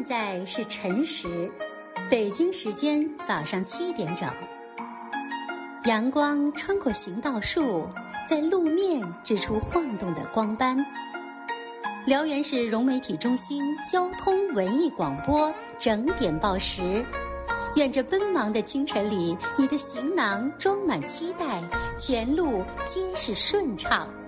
在是晨时，北京时间早上7点整。阳光穿过行道树，在路面织出晃动的光斑。辽源市融媒体中心交通文艺广播整点报时，愿这奔忙的清晨里，你的行囊装满期待，前路皆是顺畅。